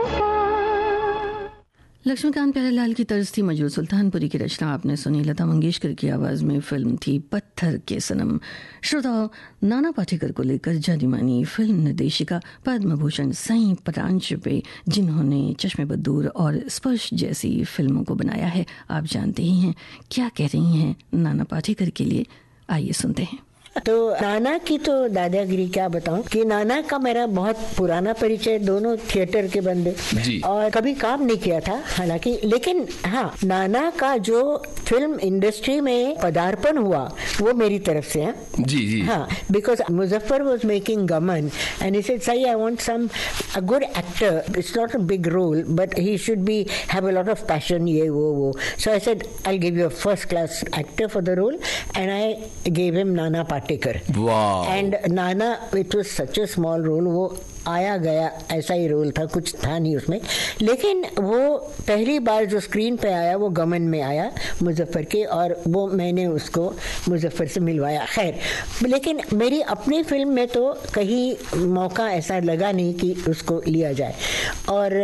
लक्ष्मीकांत प्यारेलाल की तर्ज थी मजरूर सुल्तानपुरी की रचना आपने सुनी लता मंगेशकर की आवाज़ में। फिल्म थी पत्थर के सनम। श्रोताओं, नाना पाटेकर को लेकर जानी मानी फिल्म निर्देशिका पद्म भूषण सई परांच पे, जिन्होंने चश्मे बदूर और स्पर्श जैसी फिल्मों को बनाया है, आप जानते ही हैं क्या कह रही हैं नाना पाटेकर के लिए। आइए सुनते हैं। तो नाना की तो दादागिरी क्या बताऊं कि नाना का मेरा बहुत पुराना परिचय, दोनों थिएटर के बंदे और कभी काम नहीं किया था हालांकि, लेकिन हाँ, नाना का जो फिल्म इंडस्ट्री में पदार्पण हुआ वो मेरी तरफ से है। जी जी हाँ, बिकॉज मुजफ्फर वाज मेकिंग गमन एंड ही सेड सही I want some a good actor, it's not a big role but he should be have a lot of passion, ये वो सो I said I give you a first class actor for the role and I give him Nana Patekar. And Nana, it was such a small role, वो आया गया ऐसा ही role था, कुछ था नहीं उसमें, लेकिन वो पहली बार जो स्क्रीन पे आया वो गमन में आया मुजफ्फर के, और वो मैंने उसको मुजफ्फर से मिलवाया। खैर, लेकिन मेरी अपनी फिल्म में तो कहीं मौका ऐसा लगा नहीं कि उसको लिया जाए। और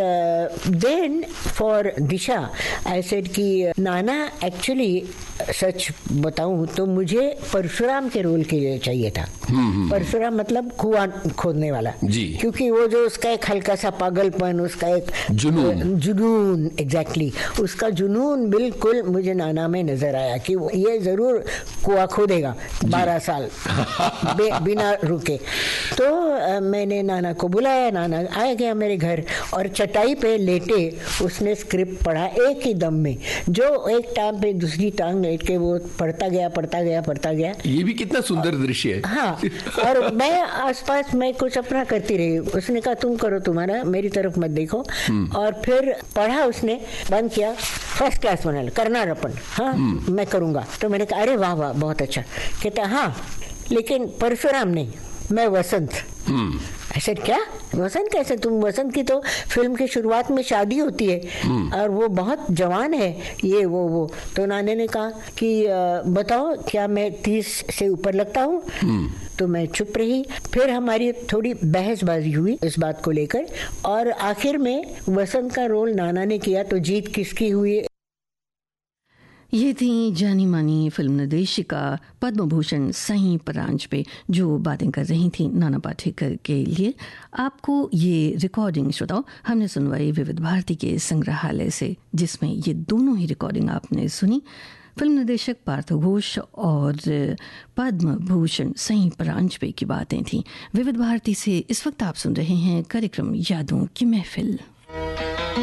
then for Disha I said कि नाना, एक्चुअली सच बताऊं तो मुझे परशुराम के रोल के लिए चाहिए था। परशुराम मतलब कुआं खोदने वाला जी, क्योंकि वो जो उसका एक हल्का सा पागलपन, उसका एक जुनून एग्जैक्टली, उसका जुनून बिल्कुल मुझे नाना में नजर आया कि ये जरूर कुआं खोदेगा 12 साल बिना रुके। तो मैंने नाना को बुलाया, नाना आ गया मेरे घर और चटाई पे लेटे उसने स्क्रिप्ट पढ़ा एक ही दम में, जो एक टांग पे दूसरी टांग लेट के वो पढ़ता गया। ये भी कितना सुंदर दृश्य है। हाँ, और मैं आसपास मैं कुछ अपना करती रही। उसने कहा तुम करो तुम्हारा, मेरी तरफ मत देखो। और फिर पढ़ा उसने, बंद किया, फर्स्ट क्लास बना, करना रपन, हाँ मैं करूंगा। तो मैंने कहा अरे वाह वाह बहुत अच्छा। कहता हाँ, लेकिन परशुराम नहीं, मैं वसंत। ऐसे क्या वसंत कैसे? तुम वसंत की तो फिल्म की शुरुआत में शादी होती है और वो बहुत जवान है, ये वो। तो नाने ने कहा कि बताओ क्या मैं 30 से ऊपर लगता हूँ? तो मैं चुप रही। फिर हमारी थोड़ी बहसबाजी हुई इस बात को लेकर और आखिर में वसंत का रोल नाना ने किया। तो जीत किसकी हुई? ये थी जानी मानी फिल्म निर्देशिका पद्म भूषण सई परांच पे, जो बातें कर रही थी नाना पाटेकर के लिए। आपको ये रिकॉर्डिंग श्रोताओं हमने सुनवाई विविध भारती के संग्रहालय से, जिसमें ये दोनों ही रिकॉर्डिंग आपने सुनी। फिल्म निर्देशक पार्थ घोष और पद्म भूषण सई परांच पे की बातें थी। विविध भारती से इस वक्त आप सुन रहे हैं कार्यक्रम यादों की महफिल।